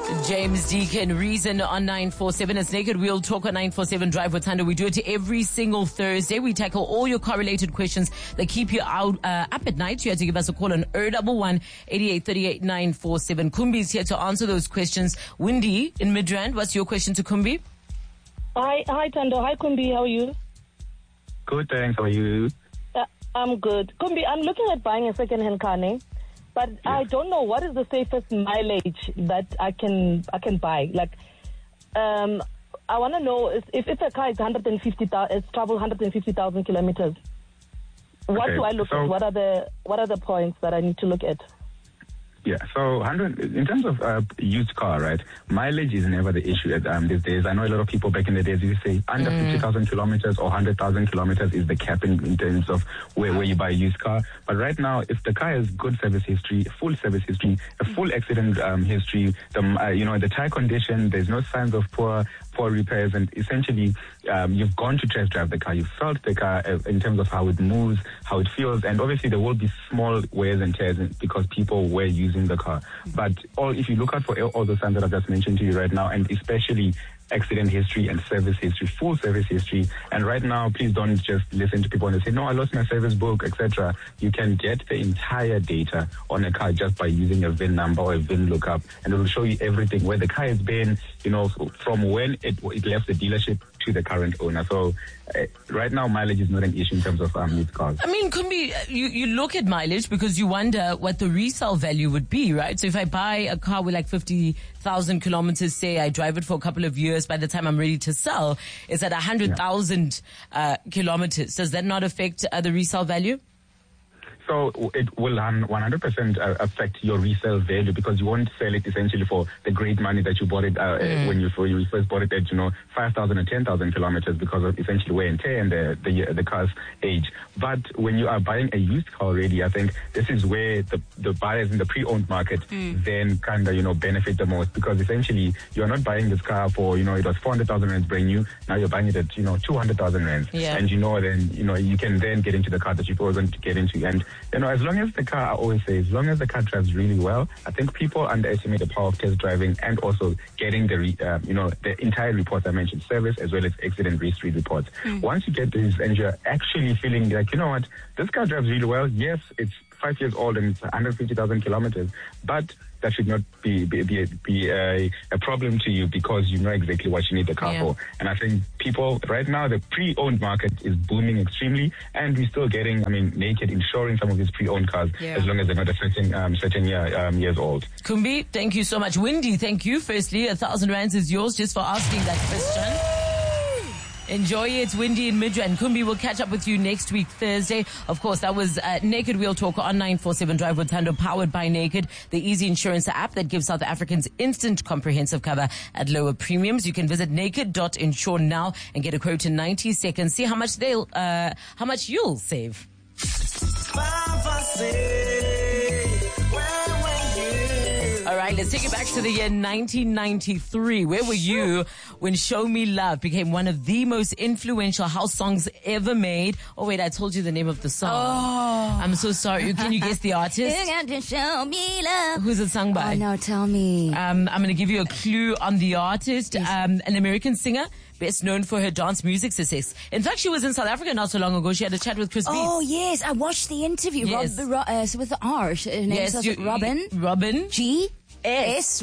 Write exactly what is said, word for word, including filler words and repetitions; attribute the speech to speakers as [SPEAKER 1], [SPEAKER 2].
[SPEAKER 1] James Deacon, Reason on nine four seven. It's Naked Wheel Talk on nine four seven Drive with Thando. We do it every single Thursday. We tackle all your car-related questions that keep you out uh, up at night. You have to give us a call on zero one one, eight eight three eight, nine four seven. Kumbi is here to answer those questions. Windy in Midrand, what's your question to Kumbi?
[SPEAKER 2] Hi, hi Thando. Hi Kumbi, how are you?
[SPEAKER 3] Good, thanks. How are you?
[SPEAKER 2] Uh, I'm good. Kumbi, I'm looking at buying a second-hand car, ne? But yes. I don't know what is the safest mileage that I can I can buy. Like, um, I want to know if, if if a car is one hundred fifty thousand, it's traveled one hundred fifty thousand kilometers. What
[SPEAKER 3] okay,
[SPEAKER 2] do I look
[SPEAKER 3] so,
[SPEAKER 2] at? What are the what are the points that I need to look at?
[SPEAKER 3] Yeah, so one hundred in terms of uh, used car, right? Mileage is never the issue at, um, these days. I know a lot of people back in the days used to say under mm. fifty thousand kilometers or one hundred thousand kilometers is the cap in, in terms of where, where you buy a used car. But right now, if the car has good service history, full service history, a full accident um, history, the uh, you know the tire condition, there's no signs of poor poor repairs, and essentially um, you've gone to test drive the car, you've felt the car uh, in terms of how it moves, how it feels, and obviously there will be small wears and tears because people were using the car. But all, if you look out for all the signs that I've just mentioned to you right now, and especially accident history and service history, full service history. And right now, please don't just listen to people and they say, no, I lost my service book, et cetera. You can get the entire data on a car just by using a V I N number or a V I N lookup, and it will show you everything, where the car has been, you know, from when it, it left the dealership to the current owner. So uh, right now, mileage is not an issue in terms of um, used cars.
[SPEAKER 1] I mean, Kumbi, you, you look at mileage because you wonder what the resale value would be, right? So if I buy a car with like fifty thousand kilometers, say I drive it for a couple of years, by the time I'm ready to sell, it's at one hundred thousand yeah. uh, kilometers. Does that not affect uh, the resale value?
[SPEAKER 3] So it will one hundred percent affect your resale value because you won't sell it essentially for the great money that you bought it uh, mm. when you, you first bought it at, you know, five thousand or ten thousand kilometers because of essentially wear and tear and the, the, the car's age. But when you are buying a used car already, I think this is where the, the buyers in the pre-owned market mm. then kind of, you know, benefit the most because essentially you're not buying this car for, you know, it was four hundred thousand rands brand new. Now you're buying it at, you know, two hundred thousand rands.
[SPEAKER 1] Yeah.
[SPEAKER 3] And you know, then, you know, you can then get into the car that you've always wanted to get into. And you know, as long as the car, I always say, as long as the car drives really well, I think people underestimate the power of test driving and also getting the, re, uh, you know, the entire reports I mentioned, service as well as accident history reports. Mm. Once you get these and you're actually feeling like, you know what, this car drives really well. Yes, it's five years old and it's one hundred fifty thousand kilometers, but that should not be be, be, be a, a problem to you because you know exactly what you need the car yeah. for. And I think people right now, the pre-owned market is booming extremely, and we're still getting, I mean, Naked insuring some of these pre-owned cars yeah. as long as they're not a certain um, certain year um, years old.
[SPEAKER 1] Kumbi, thank you so much. Windy, thank you. Firstly, a thousand rands is yours just for asking that question. Enjoy it. Windy in Midrand. Kumbi will catch up with you next week, Thursday. Of course, that was uh, Naked Wheel Talk on nine four seven Drive with Thando, powered by Naked, the easy insurance app that gives South Africans instant comprehensive cover at lower premiums. You can visit naked dot insure now and get a quote in ninety seconds. See how much they'll, uh, how much you'll save. All right, let's take it back to the year nineteen ninety-three. Where were you when Show Me Love became one of the most influential house songs ever made? Oh, wait, I told you the name of the song.
[SPEAKER 4] Oh.
[SPEAKER 1] I'm so sorry. Can you guess the artist?
[SPEAKER 4] You got to show me love.
[SPEAKER 1] Who's it sung by?
[SPEAKER 4] Oh, no, tell me.
[SPEAKER 1] Um, I'm going to give you a clue on the artist. Yes. Um, an American singer, best known for her dance music success. In fact, she was in South Africa not so long ago. She had a chat with Chris Beats.
[SPEAKER 4] Oh, yes. I watched the interview.
[SPEAKER 1] Yes.
[SPEAKER 4] Rob, Rob, uh, with the R. Her name
[SPEAKER 1] yes,
[SPEAKER 4] is
[SPEAKER 1] you,
[SPEAKER 4] Robin.
[SPEAKER 1] Robin.
[SPEAKER 4] G.
[SPEAKER 1] S.